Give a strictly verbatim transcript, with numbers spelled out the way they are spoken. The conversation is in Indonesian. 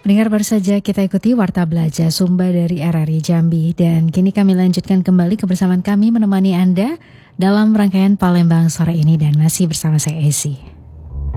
Pendengar baru saja kita ikuti Warta Belajar Sumba dari R R I Jambi dan kini kami lanjutkan kembali kebersamaan kami menemani Anda dalam rangkaian Palembang sore ini dan masih bersama saya Esi.